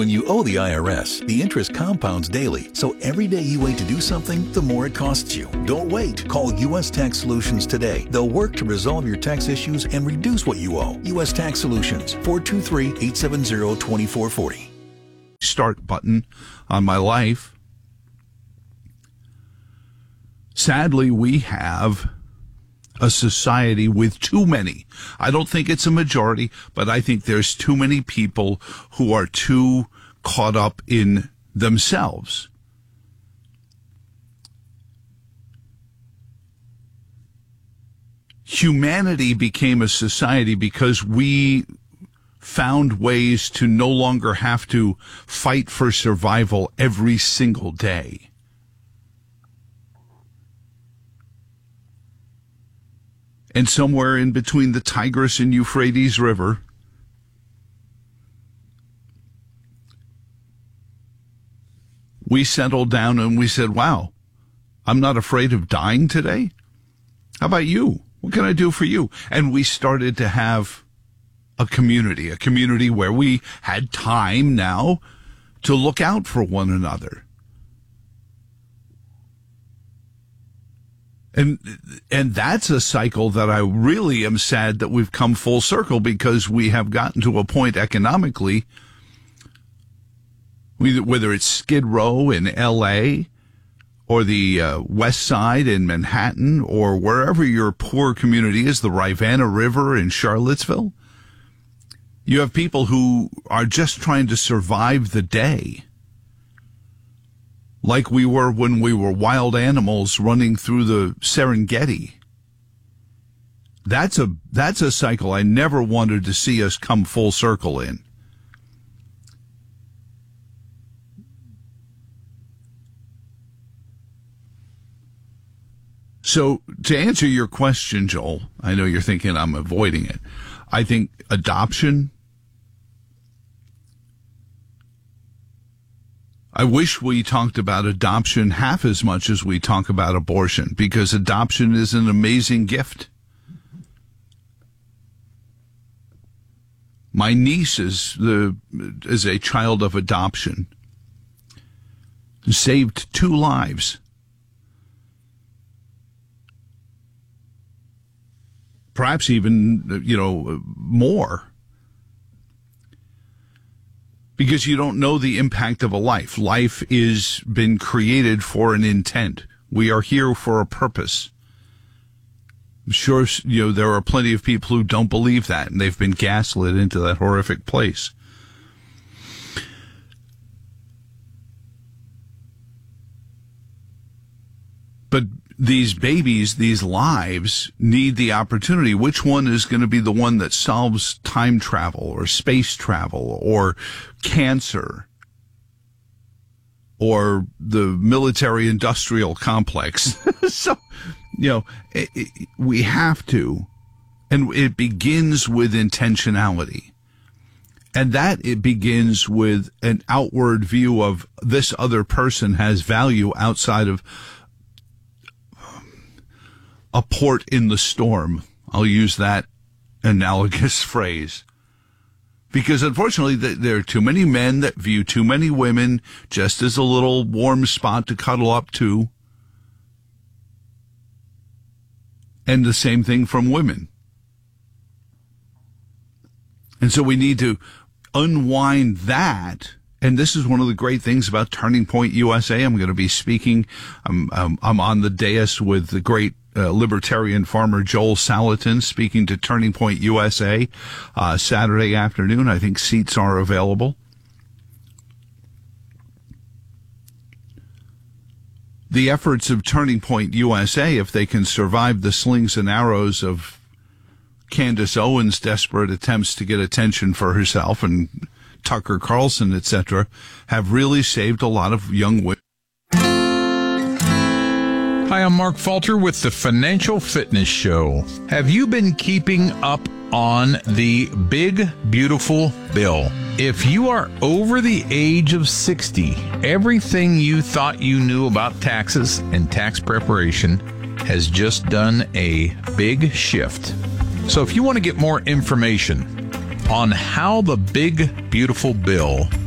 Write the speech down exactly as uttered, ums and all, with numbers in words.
When you owe the I R S, the interest compounds daily, so every day you wait to do something, the more it costs you. Don't wait. Call U S Tax Solutions today. They'll work to resolve your tax issues and reduce what you owe. U S Tax Solutions, four two three, eight seven zero, two four four zero. Start button on my life. Sadly, we have a society with too many. I don't think it's a majority, but I think there's too many people who are too caught up in themselves. Humanity became a society because we found ways to no longer have to fight for survival every single day. And somewhere in between the Tigris and Euphrates River, we settled down and we said, wow, I'm not afraid of dying today. How about you? What can I do for you? And we started to have a community, a community where we had time now to look out for one another. And and that's a cycle that I really am sad that we've come full circle, because we have gotten to a point economically, whether it's Skid Row in L A or the uh, West Side in Manhattan or wherever your poor community is, the Rivanna River in Charlottesville, you have people who are just trying to survive the day. Like we were when we were wild animals running through the Serengeti. That's a that's a cycle I never wanted to see us come full circle in. So to answer your question, Joel, I know you're thinking I'm avoiding it. I think adoption, I wish we talked about adoption half as much as we talk about abortion, because adoption is an amazing gift. My niece is the is a child of adoption. Saved two lives. Perhaps even, you know, more. Because you don't know the impact of a life. Life is been created for an intent. We are here for a purpose. I'm sure, you know, there are plenty of people who don't believe that, and they've been gaslit into that horrific place. But these babies, these lives, need the opportunity. Which one is going to be the one that solves time travel or space travel or cancer or the military-industrial complex? So, you know, it, it, we have to, and it begins with intentionality. And that it begins with an outward view of this other person has value outside of a port in the storm. I'll use that analogous phrase. Because unfortunately, there are too many men that view too many women just as a little warm spot to cuddle up to. And the same thing from women. And so we need to unwind that. And this is one of the great things about Turning Point U S A. I'm going to be speaking. I'm, I'm, I'm on the dais with the great Uh, libertarian farmer Joel Salatin, speaking to Turning Point U S A uh, Saturday afternoon. I think seats are available. The efforts of Turning Point U S A, if they can survive the slings and arrows of Candace Owens' desperate attempts to get attention for herself and Tucker Carlson, et cetera, have really saved a lot of young women. Hi, I'm Mark Falter with the Financial Fitness Show. Have you been keeping up on the big, beautiful bill? If you are over the age of sixty, everything you thought you knew about taxes and tax preparation has just done a big shift. So if you want to get more information on how the big, beautiful bill